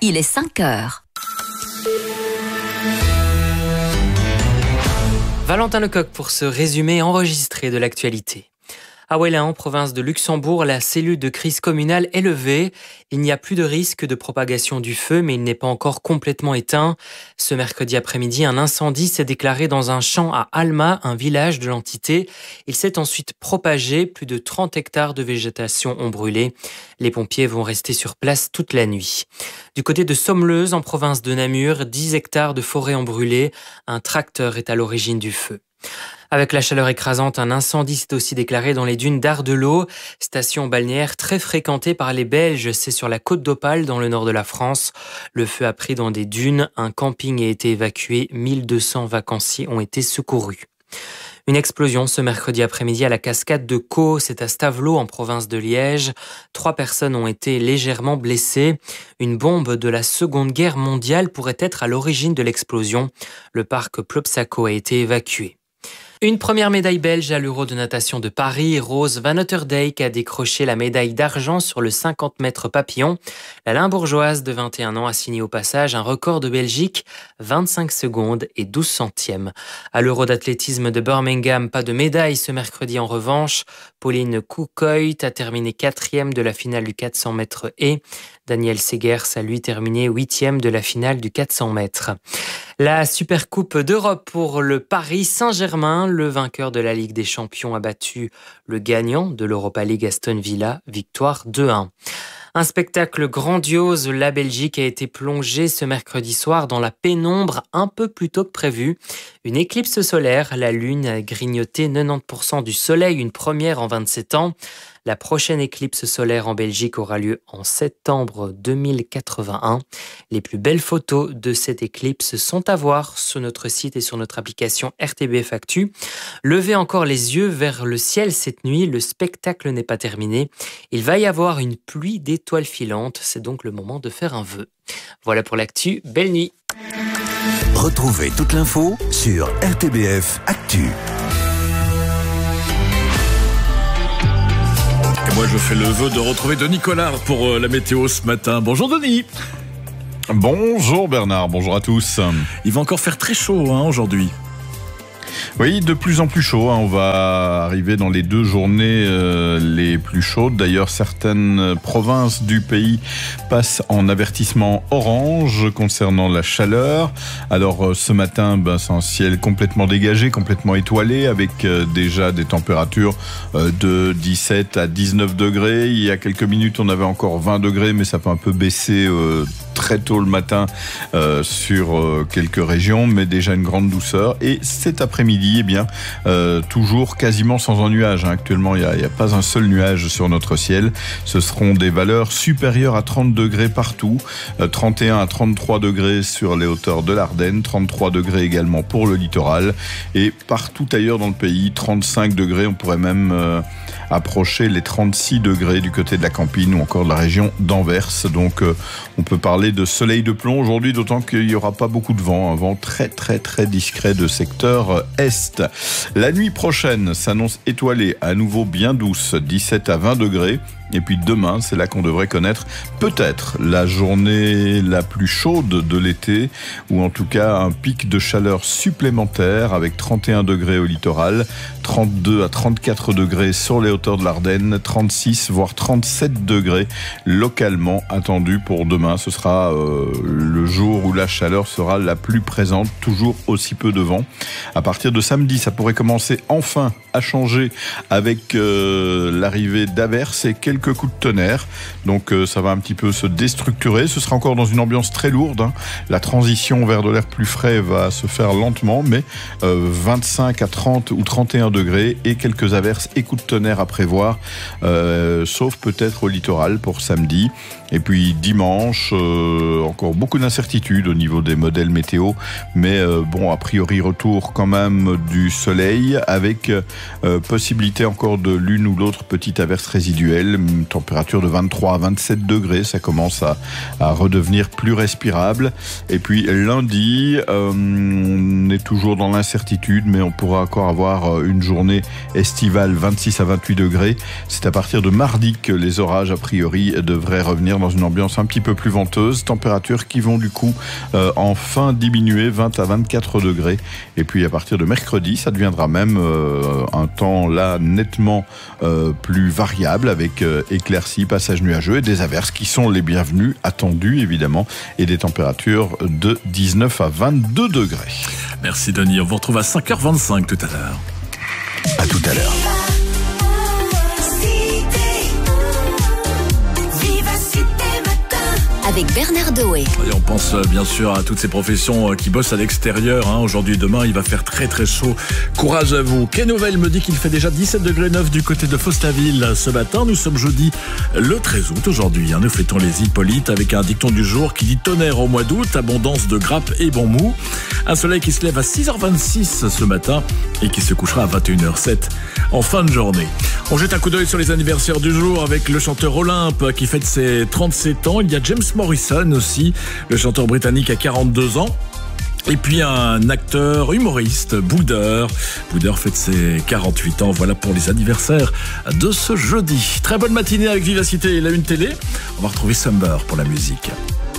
il est 5 heures. Valentin Lecoq pour ce résumé enregistré de l'actualité. À Ouélin, en province de Luxembourg, la cellule de crise communale est levée. Il n'y a plus de risque de propagation du feu, mais il n'est pas encore complètement éteint. Ce mercredi après-midi, un incendie s'est déclaré dans un champ à Alma, un village de l'entité. Il s'est ensuite propagé. Plus de 30 hectares de végétation ont brûlé. Les pompiers vont rester sur place toute la nuit. Du côté de Sommeleuse, en province de Namur, 10 hectares de forêt ont brûlé. Un tracteur est à l'origine du feu. Avec la chaleur écrasante, un incendie s'est aussi déclaré dans les dunes d'Ardelot, station balnéaire très fréquentée par les Belges. C'est sur la côte d'Opale, dans le nord de la France. Le feu a pris dans des dunes, un camping a été évacué, 1200 vacanciers ont été secourus. Une explosion ce mercredi après-midi à la cascade de Caux, c'est à Stavelot en province de Liège. 3 personnes ont été légèrement blessées. Une bombe de la Seconde Guerre mondiale pourrait être à l'origine de l'explosion. Le parc Plopsaco a été évacué. Une première médaille belge à l'Euro de natation de Paris. Rose Van Otterdijk a décroché la médaille d'argent sur le 50 mètres papillon. La Limbourgeoise de 21 ans a signé au passage un record de Belgique, 25 secondes et 12 centièmes. À l'Euro d'athlétisme de Birmingham, pas de médaille ce mercredi en revanche. Pauline Koukoit a terminé 4e de la finale du 400 mètres et Daniel Segers a lui terminé 8e de la finale du 400 mètres. La Supercoupe d'Europe pour le Paris Saint-Germain. Le vainqueur de la Ligue des Champions a battu le gagnant de l'Europa League Aston Villa, victoire 2-1. Un spectacle grandiose, la Belgique a été plongée ce mercredi soir dans la pénombre un peu plus tôt que prévu. Une éclipse solaire, la Lune a grignoté 90% du soleil, une première en 27 ans. La prochaine éclipse solaire en Belgique aura lieu en septembre 2081. Les plus belles photos de cette éclipse sont à voir sur notre site et sur notre application RTBF Actu. Levez encore les yeux vers le ciel cette nuit, le spectacle n'est pas terminé. Il va y avoir une pluie d'étoiles filantes, c'est donc le moment de faire un vœu. Voilà pour l'actu, belle nuit. Retrouvez toute l'info sur RTBF Actu. Et moi, je fais le vœu de retrouver Denis Collard pour la météo ce matin. Bonjour Denis. Bonjour Bernard, bonjour à tous. Il va encore faire très chaud aujourd'hui. Oui, de plus en plus chaud. On va arriver dans les 2 journées les plus chaudes. D'ailleurs, certaines provinces du pays passent en avertissement orange concernant la chaleur. Alors ce matin, c'est un ciel complètement dégagé, complètement étoilé, avec déjà des températures de 17 à 19 degrés. Il y a quelques minutes, on avait encore 20 degrés, mais ça peut un peu baisser très tôt le matin sur quelques régions, mais déjà une grande douceur. Et cet après-midi, toujours quasiment sans un nuage. Actuellement, il n'y a pas un seul nuage sur notre ciel. Ce seront des valeurs supérieures à 30 degrés partout, 31 à 33 degrés sur les hauteurs de l'Ardenne, 33 degrés également pour le littoral, et partout ailleurs dans le pays, 35 degrés. On pourrait même approcher les 36 degrés du côté de la Campine ou encore de la région d'Anvers. Donc on peut parler de soleil de plomb aujourd'hui, d'autant qu'il n'y aura pas beaucoup de vent, un vent très très très discret de secteur est. La nuit prochaine s'annonce étoilée, à nouveau bien douce, 17 à 20 degrés. Et puis demain, c'est là qu'on devrait connaître peut-être la journée la plus chaude de l'été, ou en tout cas un pic de chaleur supplémentaire avec 31 degrés au littoral, 32 à 34 degrés sur les hauteurs de l'Ardenne, 36 voire 37 degrés localement attendus pour demain. Ce sera le jour où la chaleur sera la plus présente, toujours aussi peu de vent. À partir de samedi, ça pourrait commencer enfin à changer avec l'arrivée d'averses et quelques coups de tonnerre. Donc ça va un petit peu se déstructurer. Ce sera encore dans une ambiance très lourde. La transition vers de l'air plus frais va se faire lentement, mais 25 à 30 ou 31 degrés et quelques averses et coups de tonnerre à prévoir, sauf peut-être au littoral pour samedi. Et puis dimanche, encore beaucoup d'incertitudes au niveau des modèles météo, mais a priori retour quand même du soleil avec possibilité encore de l'une ou l'autre petite averse résiduelle. une température de 23 à 27 degrés. Ça commence à redevenir plus respirable. Et puis lundi, on est toujours dans l'incertitude, mais on pourra encore avoir une journée estivale 26 à 28 degrés. C'est à partir de mardi que les orages, a priori, devraient revenir dans une ambiance un petit peu plus venteuse. Températures qui vont du coup enfin diminuer, 20 à 24 degrés. Et puis à partir de mercredi, ça deviendra même un temps là nettement plus variable, avec éclaircies, passages nuageux et des averses qui sont les bienvenus, attendus évidemment, et des températures de 19 à 22 degrés. Merci Denis, on vous retrouve à 5h25 tout à l'heure. À tout à l'heure. Avec Bernard Doé. Et on pense bien sûr à toutes ces professions qui bossent à l'extérieur. Aujourd'hui et demain, il va faire très très chaud. Courage à vous. Quelle nouvelle me dit qu'il fait déjà 17 degrés 9 du côté de Faustaville ce matin. Nous sommes jeudi le 13 août aujourd'hui. Nous fêtons les Hippolytes avec un dicton du jour qui dit tonnerre au mois d'août, abondance de grappes et bon mou. Un soleil qui se lève à 6h26 ce matin et qui se couchera à 21h07 en fin de journée. On jette un coup d'œil sur les anniversaires du jour avec le chanteur Olympe qui fête ses 37 ans. Il y a James Morrison aussi, le chanteur britannique à 42 ans. Et puis un acteur humoriste, Boudeur. Boudeur fête ses 48 ans. Voilà pour les anniversaires de ce jeudi. Très bonne matinée avec Vivacité et la Une Télé. On va retrouver Summer pour la musique.